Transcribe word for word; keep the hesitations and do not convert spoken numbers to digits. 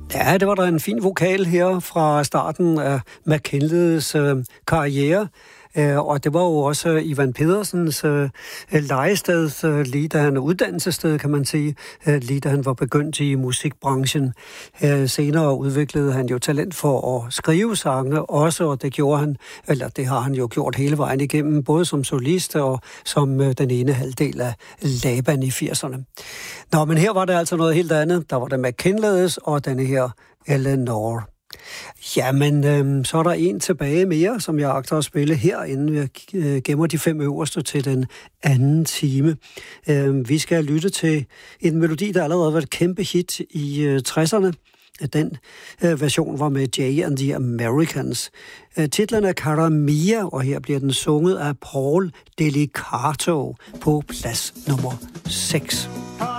Ja, det var der en fin vokal her fra starten af McKinleys øh, karriere. Uh, og det var jo også Ivan Pedersens uh, legested, uh, lige da han uddannelsessted, kan man sige, uh, lige da han var begyndt i musikbranchen. Uh, senere udviklede han jo talent for at skrive sange også, og det gjorde han, eller det har han jo gjort hele vejen igennem, både som solist og som uh, den ene halvdel af Laban i firserne. Nå, men her var det altså noget helt andet. Der var det McKinleys og denne her Eleanor. Jamen, øh, så er der en tilbage mere, som jeg agter at spille her, inden vi øh, gemmer de fem øverste til den anden time. Øh, vi skal lytte til en melodi, der allerede var et kæmpe hit i øh, tresserne. Den øh, version var med Jay and the Americans. Øh, titlen er Cara Mia, og her bliver den sunget af Paul Delicato på plads nummer seks.